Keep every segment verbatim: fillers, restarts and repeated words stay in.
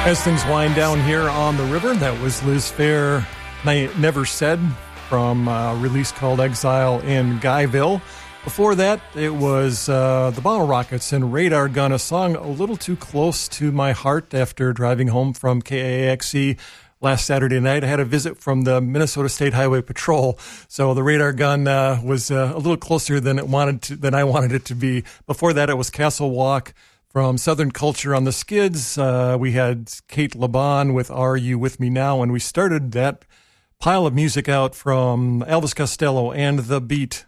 As things wind down here on the river, that was Liz Phair, Never Said, from a release called Exile in Guyville. Before that, it was uh, the Bottle Rockets and Radar Gun, a song a little too close to my heart after driving home from K A X E last Saturday night. I had a visit from the Minnesota State Highway Patrol, so the Radar Gun uh, was uh, a little closer than it wanted to, than I wanted it to be. Before that, it was Castle Walk from Southern Culture on the Skids. Uh, we had Kate Laban with Are You With Me Now? And we started that pile of music out from Elvis Costello and The Beat.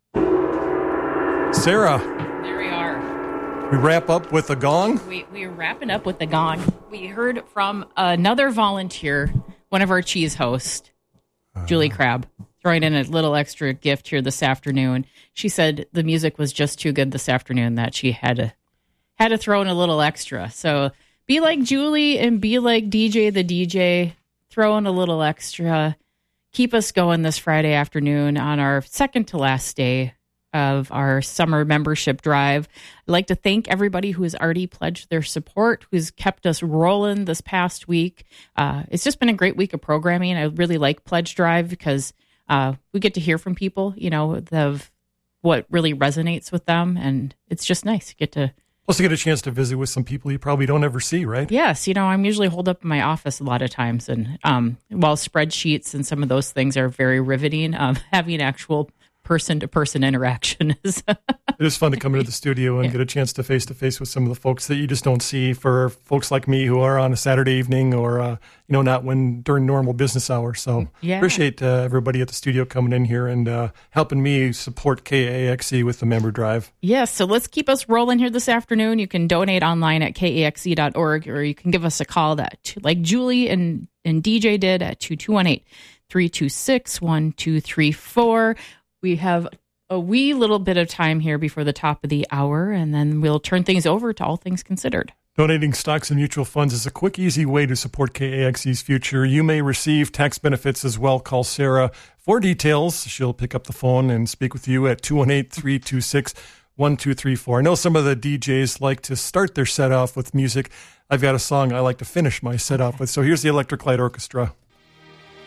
Sarah. There we are. We wrap up with a gong. We, we're wrapping up with the gong. We heard from another volunteer, one of our cheese hosts, uh, Julie Crabb, throwing in a little extra gift here this afternoon. She said the music was just too good this afternoon that she had to Had to throw in a little extra. So be like Julie and be like D J the D J. Throw in a little extra. Keep us going this Friday afternoon on our second to last day of our summer membership drive. I'd like to thank everybody who has already pledged their support, who's kept us rolling this past week. Uh, it's just been a great week of programming. I really like Pledge Drive because uh, we get to hear from people, you know, of what really resonates with them. And it's just nice to get to Plus, you get a chance to visit with some people you probably don't ever see, right? Yes. You know, I'm usually holed up in my office a lot of times. And um, while spreadsheets and some of those things are very riveting, um, having actual person-to-person interaction is... It is fun to come into the studio and yeah. get a chance to face-to-face with some of the folks that you just don't see for folks like me who are on a Saturday evening or, uh, you know, not when during normal business hours. So yeah. appreciate uh, everybody at the studio coming in here and uh, helping me support K A X E with the member drive. Yes, so let's keep us rolling here this afternoon. You can donate online at K A X E dot org or you can give us a call that, like Julie and, and D J did at two two one eight, three two six, one two three four. We have a wee little bit of time here before the top of the hour, and then we'll turn things over to All Things Considered. Donating stocks and mutual funds is a quick, easy way to support K A X E's future. You may receive tax benefits as well. Call Sarah for details. She'll pick up the phone and speak with you at two one eight, three two six, one two three four. I know some of the D Js like to start their set off with music. I've got a song I like to finish my set off with. So here's the Electric Light Orchestra.